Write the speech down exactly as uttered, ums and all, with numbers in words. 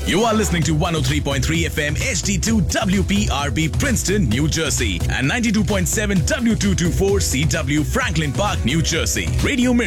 You are listening to one oh three point three F M H D two W P R B Princeton, New Jersey and ninety-two point seven W two twenty-four C W Franklin Park, New Jersey. Radio Mirror